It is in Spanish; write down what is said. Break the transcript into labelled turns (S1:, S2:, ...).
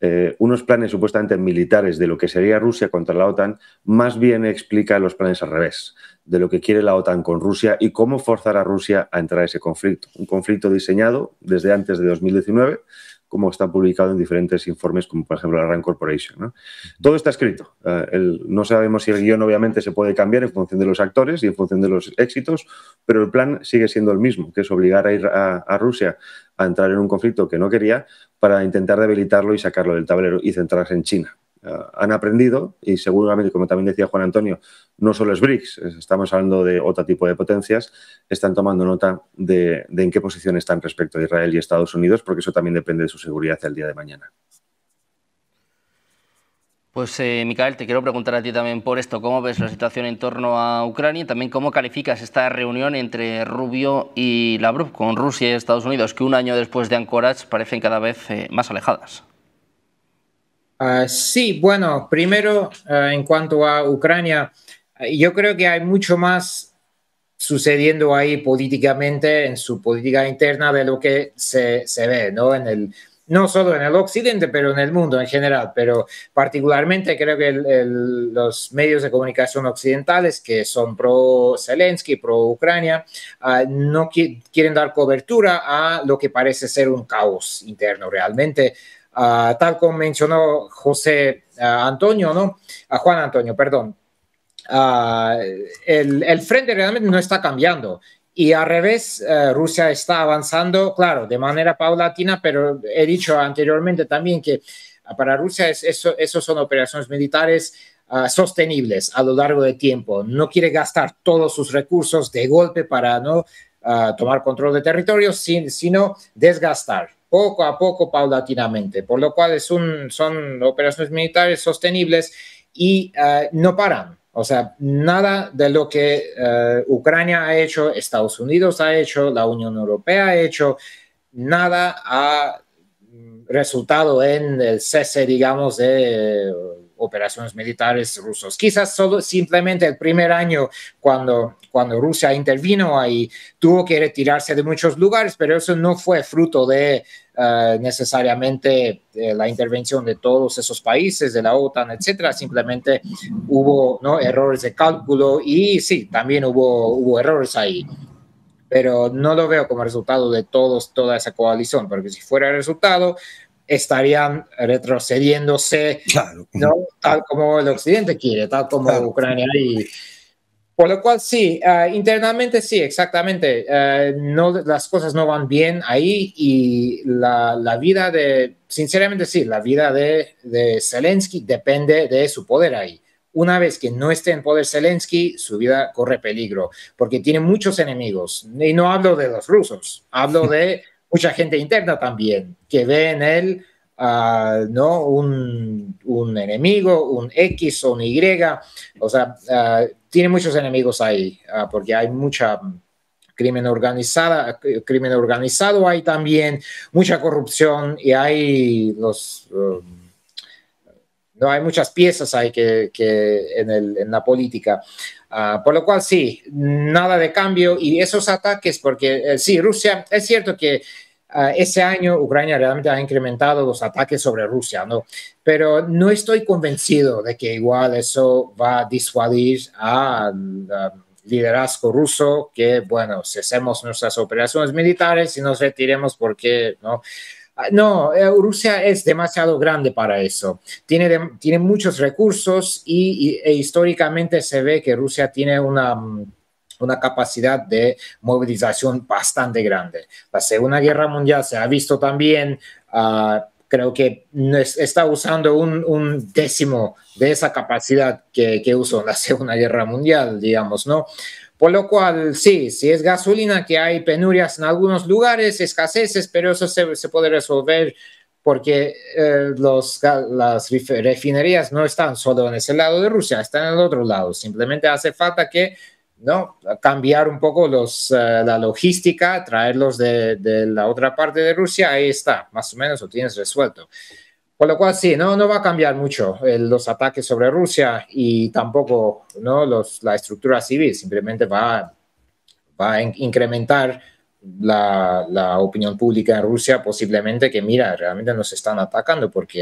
S1: unos planes supuestamente militares de lo que sería Rusia contra la OTAN, más bien explica los planes al revés, de lo que quiere la OTAN con Rusia y cómo forzar a Rusia a entrar a ese conflicto. Un conflicto diseñado desde antes de 2019, como está publicado en diferentes informes, como por ejemplo la RAND Corporation, ¿no? Todo está escrito. No sabemos si el guión obviamente se puede cambiar en función de los actores y en función de los éxitos, pero el plan sigue siendo el mismo, que es obligar a ir a Rusia a entrar en un conflicto que no quería para intentar debilitarlo y sacarlo del tablero y centrarse en China. Han aprendido y seguramente, como también decía Juan Antonio, no solo es BRICS, estamos hablando de otro tipo de potencias, están tomando nota de en qué posición están respecto a Israel y Estados Unidos, porque eso también depende de su seguridad el día de mañana.
S2: Pues, Micael, te quiero preguntar a ti también por esto. ¿Cómo ves la situación en torno a Ucrania? Y también, ¿cómo calificas esta reunión entre Rubio y Lavrov con Rusia y Estados Unidos, que un año después de Anchorage parecen cada vez más alejadas?
S3: Sí, bueno, primero, en cuanto a Ucrania, yo creo que hay mucho más sucediendo ahí políticamente, en su política interna, de lo que se ve, ¿no? No solo en el occidente, pero en el mundo en general. Pero particularmente creo que los medios de comunicación occidentales, que son pro Zelensky, pro Ucrania, no quieren dar cobertura a lo que parece ser un caos interno realmente. Tal como mencionó Antonio, ¿no? Juan Antonio, perdón. El frente realmente no está cambiando. Y al revés, Rusia está avanzando, claro, de manera paulatina, pero he dicho anteriormente también que para Rusia eso son operaciones militares sostenibles a lo largo del tiempo. No quiere gastar todos sus recursos de golpe para no tomar control de territorios, sino desgastar poco a poco, paulatinamente, por lo cual son operaciones militares sostenibles y no paran. O sea, nada de lo que Ucrania ha hecho, Estados Unidos ha hecho, la Unión Europea ha hecho, nada ha resultado en el cese, digamos, de operaciones militares rusos. Quizás solo simplemente el primer año cuando Rusia intervino ahí tuvo que retirarse de muchos lugares, pero eso no fue fruto de necesariamente la intervención de todos esos países, de la OTAN, etcétera. Simplemente hubo, ¿no?, errores de cálculo y sí, también hubo errores ahí. Pero no lo veo como resultado de toda esa coalición, porque si fuera el resultado, estarían retrocediéndose,
S4: claro,
S3: ¿no?, tal como el occidente quiere, tal como claro, Ucrania. Y por lo cual sí, internamente sí, exactamente, las cosas no van bien ahí y la vida sinceramente sí, la vida de Zelensky depende de su poder ahí. Una vez que no esté en poder Zelensky, su vida corre peligro, porque tiene muchos enemigos. Y no hablo de los rusos, hablo de mucha gente interna también, que ve en él ¿no?, un enemigo, un X o un Y. O sea, tiene muchos enemigos ahí, porque hay mucha crimen organizado, hay también mucha corrupción y hay no hay muchas piezas ahí que en la política. Por lo cual sí, nada de cambio y esos ataques, porque sí, Rusia, es cierto que ese año Ucrania realmente ha incrementado los ataques sobre Rusia, ¿no? Pero no estoy convencido de que igual eso va a disuadir al liderazgo ruso, que bueno, cesemos nuestras operaciones militares y nos retiremos porque, ¿no? No, Rusia es demasiado grande para eso. Tiene muchos recursos e históricamente se ve que Rusia tiene una capacidad de movilización bastante grande. La Segunda Guerra Mundial se ha visto también, creo que está usando un décimo de esa capacidad que usó en la Segunda Guerra Mundial, digamos, ¿no? Por lo cual, sí, es gasolina, que hay penurias en algunos lugares, escaseces, pero eso se puede resolver porque las refinerías no están solo en ese lado de Rusia, están en el otro lado. Simplemente hace falta que, ¿no?, cambiar un poco la logística, traerlos de la otra parte de Rusia, ahí está, más o menos lo tienes resuelto. Por lo cual sí, no va a cambiar mucho los ataques sobre Rusia y tampoco, ¿no?, la estructura civil, simplemente va a incrementar la opinión pública en Rusia, posiblemente, que mira, realmente nos están atacando porque